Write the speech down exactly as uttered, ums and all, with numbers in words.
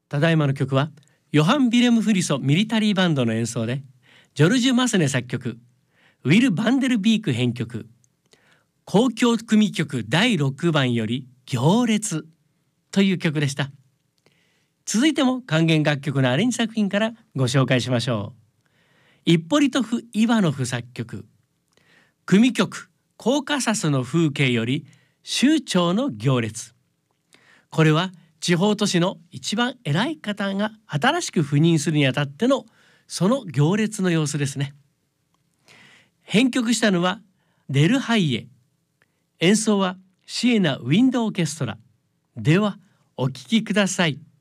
ただいまの曲はヨハン・ビレム・フリソミリタリーバンドの演奏で、ジョルジュ・マスネ作曲、ウィル・バンデルビーク編曲、交響組曲だいろくばんより行列という曲でした。続いても管弦楽曲のアレンジ作品からご紹介しましょう。イッポリトフ・イワノフ作曲、組曲コーカサスの風景より州長の行列。これは地方都市の一番偉い方が新しく赴任するにあたってのその行列の様子ですね。編曲したのはデルハイエ、演奏はシエナ・ウィンド・オーケストラ。ではお聴きください。